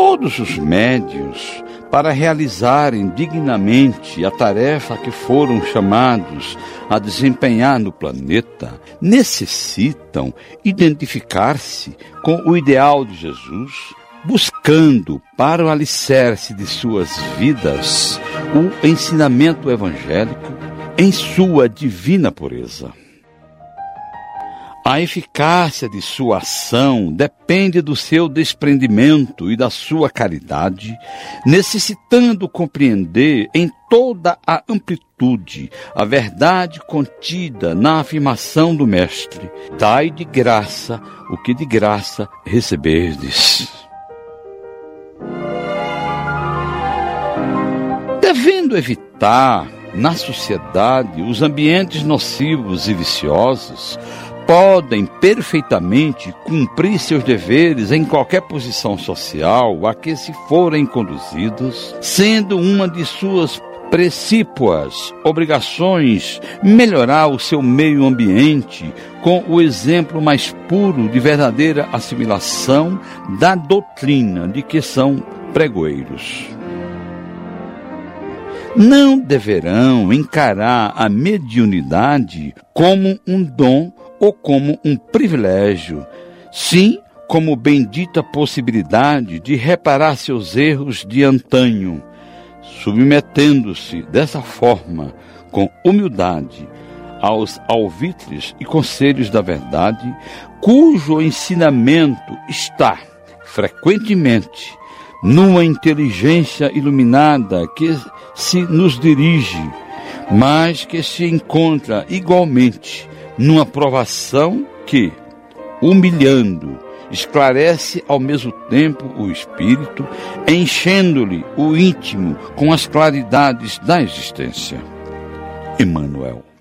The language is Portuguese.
Todos os médios, para realizarem dignamente a tarefa que foram chamados a desempenhar no planeta, necessitam identificar-se com o ideal de Jesus, buscando para o alicerce de suas vidas o ensinamento evangélico em sua divina pureza. A eficácia de sua ação depende do seu desprendimento e da sua caridade, necessitando compreender em toda a amplitude a verdade contida na afirmação do Mestre: dai de graça o que de graça receberdes. Devendo evitar na sociedade os ambientes nocivos e viciosos, podem perfeitamente cumprir seus deveres em qualquer posição social a que se forem conduzidos, sendo uma de suas precípuas obrigações melhorar o seu meio ambiente com o exemplo mais puro de verdadeira assimilação da doutrina de que são pregoeiros. Não deverão encarar a mediunidade como um dom ou como um privilégio, sim como bendita possibilidade de reparar seus erros de antanho, submetendo-se dessa forma, com humildade, aos alvitres e conselhos da verdade, cujo ensinamento está, frequentemente, numa inteligência iluminada que se nos dirige, mas que se encontra igualmente numa provação que, humilhando, esclarece ao mesmo tempo o espírito, enchendo-lhe o íntimo com as claridades da existência. Emmanuel.